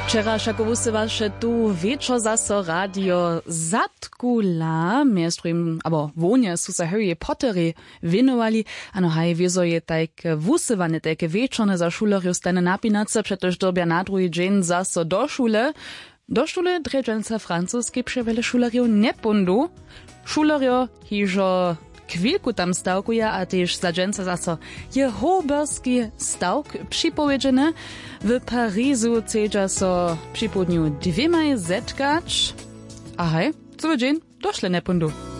Wczera šako wusywaše tu wieczor zaso radio Zatkula, miestrim, abo wonie su se Harry Pottery winowali, ano haj wieso je tak wusywane takie wieczorne za šulerju stane napinace, przetoż dobia na drugi dzień zaso do szule. Do szule dredženca francuski przewele šulerju ne pundu. Šulerjo hižo chwilku tam stawkuje, a też zadženca zaso je hoberski stawk przypowiedziane. W Parizu cedza so przy południu dwiema zetkać. Ahaj, co dzień doszle ne pundu.